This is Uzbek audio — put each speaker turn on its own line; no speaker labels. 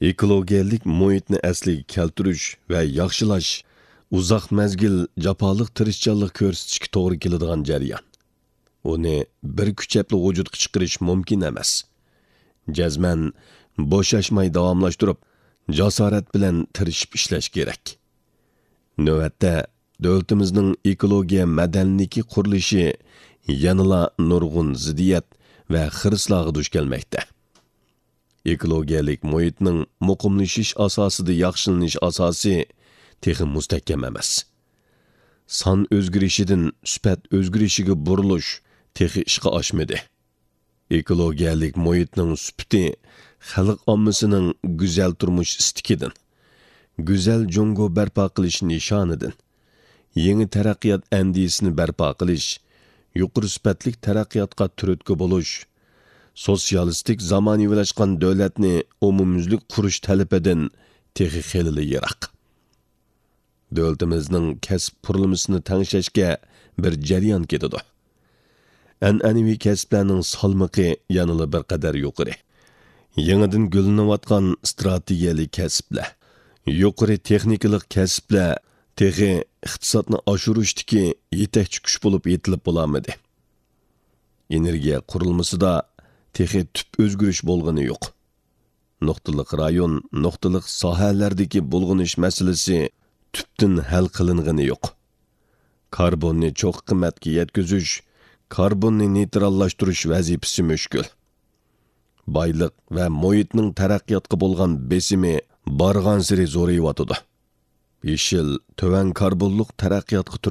ekologiyalik muhitni asliga keltirish va yaxshilash uzoq mezgil jafoliq tirishchanlik ko'rsatishga to'g'ri keladigan jarayon. Uni bir kuchapli vujudga chiqarish mumkin emas. Jazman bo'shashmay davomlashtirib, jasorat bilan tirishib ishlash kerak. Navbatda davlatimizning ekologiya madaniyati qurilishi yanada nurg'un ziddiyat va xirislarga duch kelmoqda. Ekologiyalik muhitning muqimlashish asosida yaxshilanish asosi texi mustahkam emas. Son o'zgarishidan sifat o'zgarishiga burilish texi ishga oshmadi. Ekologiyalik muhitning sifati xalq ommasining go'zal turmush istikidan, go'zal jungo barpo qilish nishonidan, yangi taraqqiyot andisini barpo qilish, yuqori sifatli taraqqiyotga turtki bo'lish, sotsialistik zamonaviylashgan davlatni umumyuzlik qurish talabidan texi xeyli yiroq. Davlatimizning kasb qurilmasini tanglashga bir jarayon ketadi. An'anaviy kasblarning salmoqi yanada bir qadar yuqori. Yangidan gullanayotgan strategiyalik kasblar, yuqori texnikalik kasblar texi iqtisodni oshirishdagi yetakchi kuch bo'lib yetilib bo'lamadi. Energiya qurilmasida texi tüp o'zgarish bo'lgani yo'q. Nuqtaliq rayon, nuqtaliq sohalardagi bo'lg'inish masalasi tüpten hal qilingani yo'q. Karbonni cho'q qimmatga yetkazish, karbonni neytrallashtirish vazifasi mushkul. Boyliq va muhitning taraqqiyotga bo'lgan besimi bargan siri zo'rayotdi. Yeshil, töven karbonliq taraqqiyotga